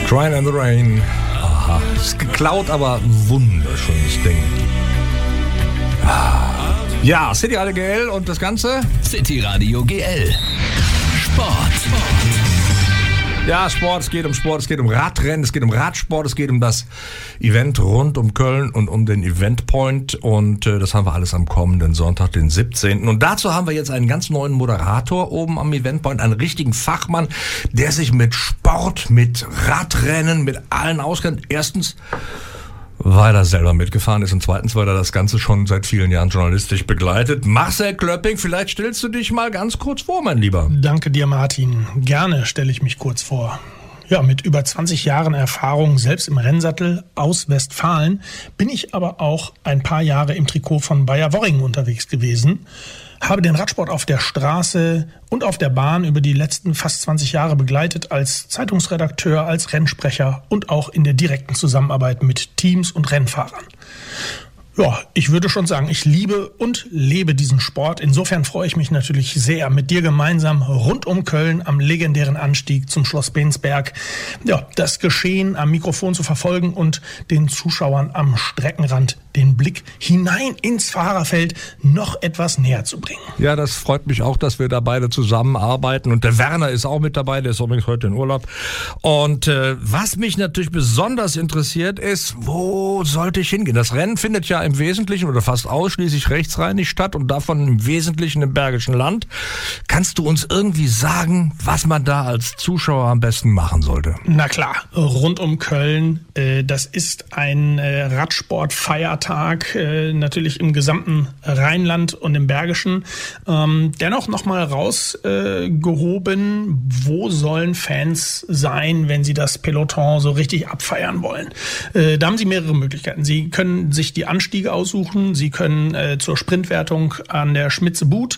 Crying in the Rain. Aha. Ist geklaut, aber ein wunderschönes Ding. Ja, City Radio GL und das Ganze? City Radio GL. Sport. Ja, Sport, es geht um Sport, es geht um Radrennen, es geht um Radsport, es geht um das Event rund um Köln und um den Eventpoint und das haben wir alles am kommenden Sonntag, den 17. Und dazu haben wir jetzt einen ganz neuen Moderator oben am Eventpoint, einen richtigen Fachmann, der sich mit Sport, mit Radrennen, mit allen auskennt. Erstens, weil er selber mitgefahren ist und zweitens, weil er das Ganze schon seit vielen Jahren journalistisch begleitet. Marcel Klöpping, vielleicht stellst du dich mal ganz kurz vor, mein Lieber. Danke dir, Martin. Gerne stelle ich mich kurz vor. Ja, mit über 20 Jahren Erfahrung selbst im Rennsattel aus Westfalen bin ich aber auch ein paar Jahre im Trikot von Bayer Worringen unterwegs gewesen. Habe den Radsport auf der Straße und auf der Bahn über die letzten fast 20 Jahre begleitet als Zeitungsredakteur, als Rennsprecher und auch in der direkten Zusammenarbeit mit Teams und Rennfahrern. Ja, ich würde schon sagen, ich liebe und lebe diesen Sport. Insofern freue ich mich natürlich sehr, mit dir gemeinsam rund um Köln am legendären Anstieg zum Schloss Bensberg, ja, das Geschehen am Mikrofon zu verfolgen und den Zuschauern am Streckenrand den Blick hinein ins Fahrerfeld noch etwas näher zu bringen. Ja, das freut mich auch, dass wir da beide zusammenarbeiten und der Werner ist auch mit dabei, der ist übrigens heute in Urlaub. Und was mich natürlich besonders interessiert ist, wo sollte ich hingehen? Das Rennen findet ja im Wesentlichen oder fast ausschließlich rechtsrheinig statt und davon im Wesentlichen im Bergischen Land. Kannst du uns irgendwie sagen, was man da als Zuschauer am besten machen sollte? Na klar, rund um Köln, das ist ein Radsportfeiertag, natürlich im gesamten Rheinland und im Bergischen. Dennoch nochmal rausgehoben, wo sollen Fans sein, wenn sie das Peloton so richtig abfeiern wollen? Da haben sie mehrere Möglichkeiten. Sie können sich die Anstiege aussuchen, sie können zur Sprintwertung an der Schmitze Buth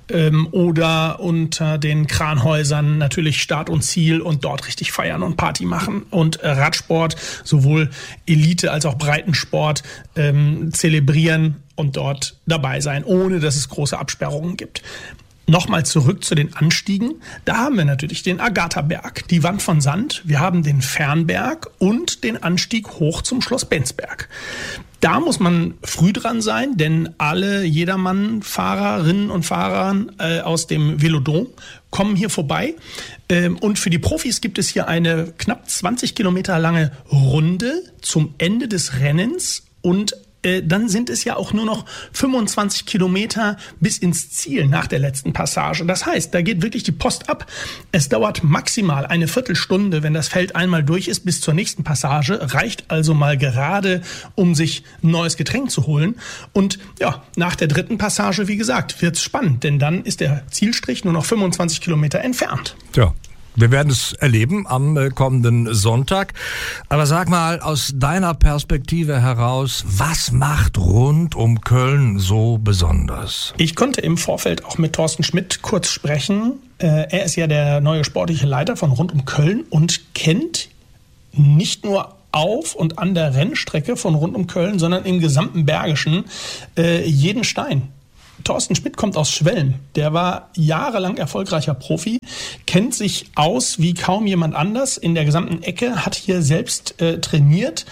oder unter den Kranhäusern natürlich Start und Ziel und dort richtig feiern und Party machen und Radsport, sowohl Elite als auch Breitensport, zelebrieren und dort dabei sein, ohne dass es große Absperrungen gibt. Nochmal zurück zu den Anstiegen. Da haben wir natürlich den Agatha-Berg, die Wand von Sand. Wir haben den Fernberg und den Anstieg hoch zum Schloss Bensberg. Da muss man früh dran sein, denn alle Jedermann-Fahrerinnen und Fahrer aus dem Velodrom kommen hier vorbei. Und für die Profis gibt es hier eine knapp 20 Kilometer lange Runde zum Ende des Rennens und dann sind es ja auch nur noch 25 Kilometer bis ins Ziel nach der letzten Passage. Das heißt, da geht wirklich die Post ab. Es dauert maximal eine Viertelstunde, wenn das Feld einmal durch ist, bis zur nächsten Passage. Reicht also mal gerade, um sich ein neues Getränk zu holen. Und ja, nach der dritten Passage, wie gesagt, wird's spannend, denn dann ist der Zielstrich nur noch 25 Kilometer entfernt. Ja. Wir werden es erleben am kommenden Sonntag. Aber sag mal, aus deiner Perspektive heraus, was macht rund um Köln so besonders? Ich konnte im Vorfeld auch mit Thorsten Schmidt kurz sprechen. Er ist ja der neue sportliche Leiter von rund um Köln und kennt nicht nur auf und an der Rennstrecke von rund um Köln, sondern im gesamten Bergischen jeden Stein. Thorsten Schmidt kommt aus Schwelm. Der war jahrelang erfolgreicher Profi, kennt sich aus wie kaum jemand anders in der gesamten Ecke, hat hier selbst trainiert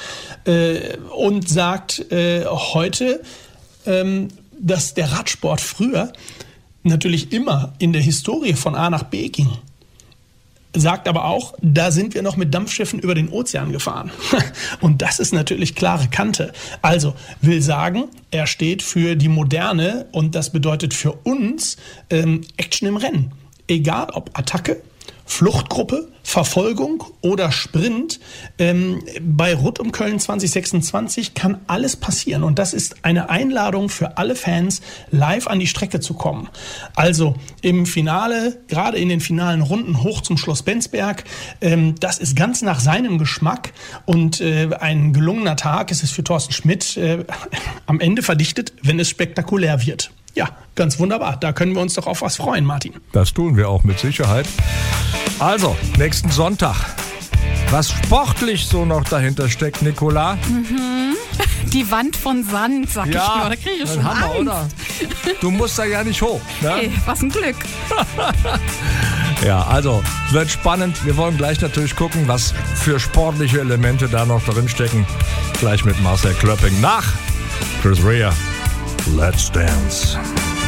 und sagt heute, dass der Radsport früher natürlich immer in der Historie von A nach B ging. Sagt aber auch, da sind wir noch mit Dampfschiffen über den Ozean gefahren. Und das ist natürlich klare Kante. Also will sagen, er steht für die Moderne und das bedeutet für uns Action im Rennen. Egal ob Attacke, Fluchtgruppe, Verfolgung oder Sprint. Bei Rund um Köln 2026 kann alles passieren und das ist eine Einladung für alle Fans, live an die Strecke zu kommen. Also im Finale, gerade in den finalen Runden hoch zum Schloss Bensberg, das ist ganz nach seinem Geschmack und ein gelungener Tag ist es für Thorsten Schmidt am Ende verdichtet, wenn es spektakulär wird. Ja, ganz wunderbar. Da können wir uns doch auf was freuen, Martin. Das tun wir auch mit Sicherheit. Also, nächsten Sonntag. Was sportlich so noch dahinter steckt, Nicola? Die Wand von Sand, sag ich nur. Da kriege ich schon Hammer, Angst. oder? Du musst da ja nicht hoch. Ne? Hey, was ein Glück. Ja, also, es wird spannend. Wir wollen gleich natürlich gucken, was für sportliche Elemente da noch drin stecken. Gleich mit Marcel Klöpping nach Chris Rea. Let's Dance.